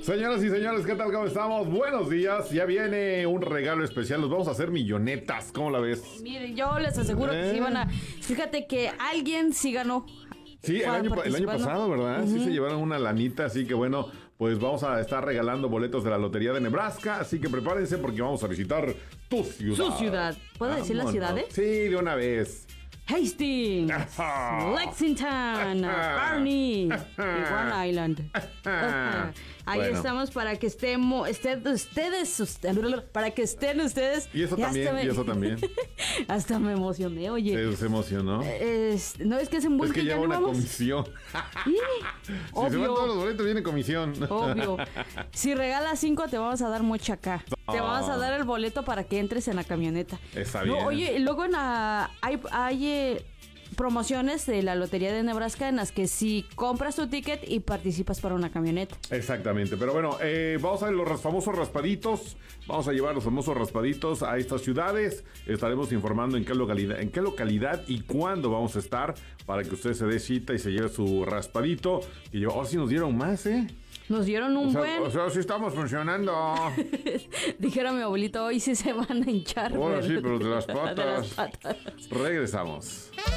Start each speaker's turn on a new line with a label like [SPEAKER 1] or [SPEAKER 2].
[SPEAKER 1] Señoras y señores, ¿qué tal? ¿Cómo estamos? Buenos días. Ya viene un regalo especial. Los vamos a hacer millonetas. ¿Cómo la ves?
[SPEAKER 2] Miren, yo les aseguro que sí van a... Fíjate que alguien sí ganó.
[SPEAKER 1] Sí, el año pasado, ¿verdad? Sí se llevaron una lanita, así que bueno, pues vamos a estar regalando boletos de la Lotería de Nebraska, así que prepárense porque vamos a visitar tu ciudad.
[SPEAKER 2] Su ciudad. ¿Puedo decir las ciudades?
[SPEAKER 1] Sí, de una vez.
[SPEAKER 2] Hastings, Lexington, Barney y One Island. Ahí bueno. Estamos para que para que estén ustedes.
[SPEAKER 1] Y eso también.
[SPEAKER 2] Hasta me emocioné, oye.
[SPEAKER 1] ¿Se emocionó?
[SPEAKER 2] No, es que es en
[SPEAKER 1] que lleva una comisión.
[SPEAKER 2] Sí,
[SPEAKER 1] si se van todos los boletos, viene comisión.
[SPEAKER 2] Obvio. Si regalas 5, te vamos a dar mucho acá. Te vamos a dar el boleto para que entres en la camioneta.
[SPEAKER 1] Está bien.
[SPEAKER 2] Oye, luego hay promociones de la Lotería de Nebraska en las que si compras tu ticket y participas para una camioneta.
[SPEAKER 1] Exactamente, pero bueno, vamos a ver los famosos raspaditos. Vamos a llevar los famosos raspaditos a estas ciudades. Estaremos informando en qué localidad y cuándo vamos a estar para que usted se dé cita y se lleve su raspadito. Y yo, sí nos dieron más,
[SPEAKER 2] Nos dieron un buen...
[SPEAKER 1] O sea, sí estamos funcionando.
[SPEAKER 2] Dijera mi abuelito, hoy sí se van a hinchar.
[SPEAKER 1] Ahora sí, pero de las patas. Regresamos.